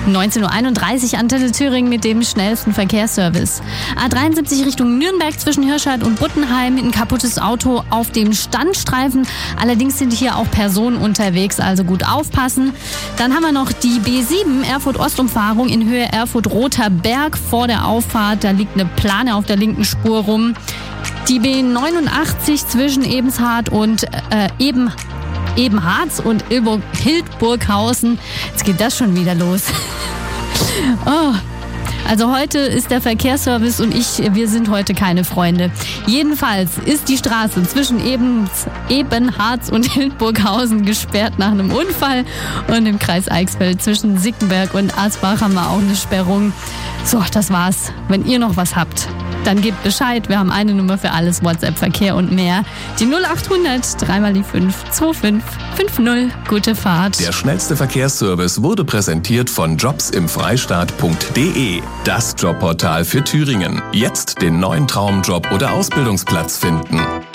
19:31 Uhr Antenne Thüringen mit dem schnellsten Verkehrsservice. A73 Richtung Nürnberg zwischen Hirscheid und Buttenheim. Ein kaputtes Auto auf dem Standstreifen. Allerdings sind hier auch Personen unterwegs, also gut aufpassen. Dann haben wir noch die B7 Erfurt-Ostumfahrung in Höhe Erfurt-Roter Berg vor der Auffahrt. Da liegt eine Plane auf der linken Spur rum. Die B89 zwischen Ebenharz und Ebenharz und Hildburghausen. Jetzt geht das schon wieder los. Oh. Also heute ist der Verkehrsservice und wir sind heute keine Freunde. Jedenfalls ist die Straße zwischen Ebenharz und Hildburghausen gesperrt nach einem Unfall. Und im Kreis Eichsfeld zwischen Sickenberg und Asbach haben wir auch eine Sperrung. So, das war's. Wenn ihr noch was habt, dann gebt Bescheid. Wir haben eine Nummer für alles, WhatsApp, Verkehr und mehr. Die 0800 3x5 2550. Gute Fahrt. Der schnellste Verkehrsservice wurde präsentiert von jobsimfreistaat.de. Das Jobportal für Thüringen. Jetzt den neuen Traumjob oder Ausbildungsplatz finden.